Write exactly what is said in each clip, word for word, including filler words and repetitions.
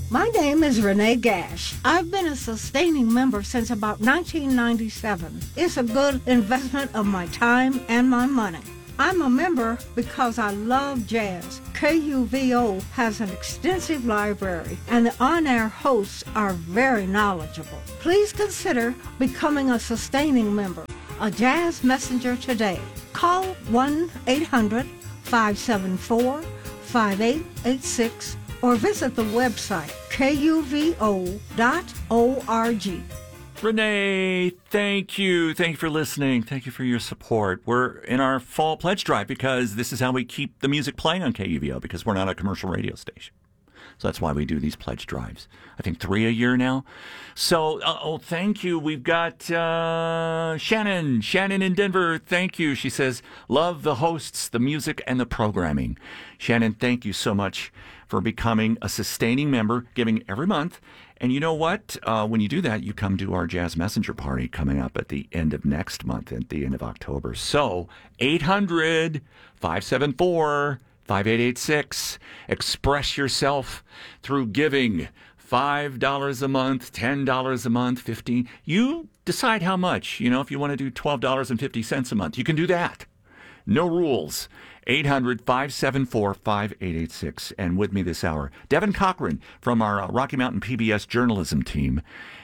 My name is Renee Gash. I've been a sustaining member since about nineteen ninety-seven. It's a good investment of my time and my money. I'm a member because I love jazz. K U V O has an extensive library, and the on-air hosts are very knowledgeable. Please consider becoming a sustaining member, a Jazz Messenger today. Call one eight hundred five seven four five eight eight six or visit the website K U V O dot org. Renee, thank you. Thank you for listening. Thank you for your support. We're in our fall pledge drive because this is how we keep the music playing on K U V O, because we're not a commercial radio station. So that's why we do these pledge drives. I think three a year now. So, uh, oh, thank you. We've got uh, Shannon. Shannon in Denver, thank you. She says, love the hosts, the music, and the programming. Shannon, thank you so much for becoming a sustaining member, giving every month. And you know what? Uh, when you do that, you come to our Jazz Messenger party coming up at the end of next month, at the end of October. So, eight hundred five seven four five eight eight six. Express yourself through giving. five dollars a month, ten dollars a month, fifteen dollars. You decide how much. You know, if you want to do twelve dollars and fifty cents a month, you can do that. No rules. eight hundred five seven four five eight eight six. And with me this hour, Devin Cochran from our uh, Rocky Mountain P B S journalism team.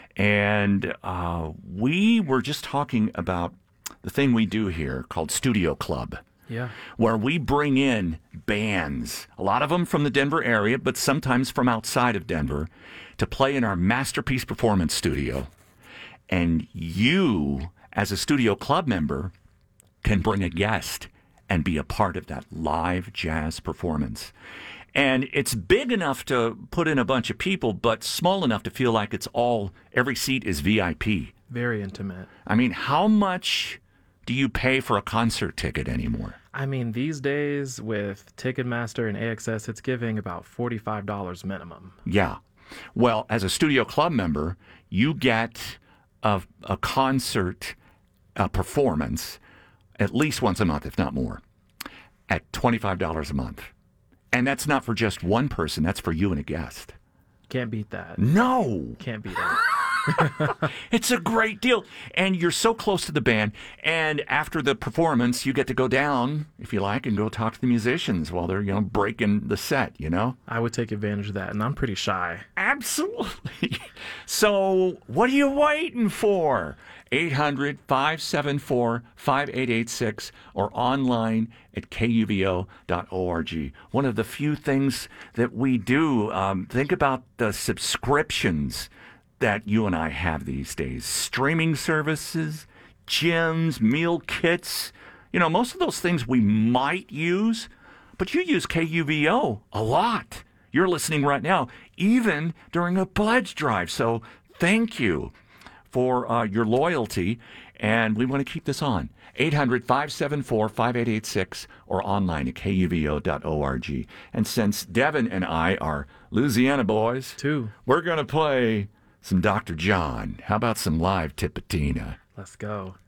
And uh, we were just talking about the thing we do here called Studio Club. Yeah. Where we bring in bands, a lot of them from the Denver area, but sometimes from outside of Denver, to play in our Masterpiece Performance Studio. And you, as a Studio Club member, can bring a guest and be a part of that live jazz performance. And it's big enough to put in a bunch of people, but small enough to feel like it's all, every seat is V I P. Very intimate. I mean, how much do you pay for a concert ticket anymore? I mean, these days with Ticketmaster and A X S, it's giving about forty-five dollars minimum. Yeah. Well, as a Studio Club member, you get a, a concert a performance at least once a month, if not more, at twenty-five dollars a month. And that's not for just one person. That's for you and a guest. Can't beat that. No. Can't beat it. It's a great deal. And you're so close to the band. And after the performance, you get to go down, if you like, and go talk to the musicians while they're, you know, breaking the set, you know? I would take advantage of that, and I'm pretty shy. Absolutely. So what are you waiting for? eight hundred five seven four five eight eight six or online at K U V O dot org. One of the few things that we do, um, think about the subscriptions that you and I have these days. Streaming services, gyms, meal kits. You know, most of those things we might use, but you use K U V O a lot. You're listening right now, even during a pledge drive. So thank you for uh, your loyalty, and we want to keep this on. eight hundred five seven four five eight eight six or online at K U V O dot org. And since Devin and I are Louisiana boys, Two. we're going to play some Doctor John. How about some live Tipatina? Let's go.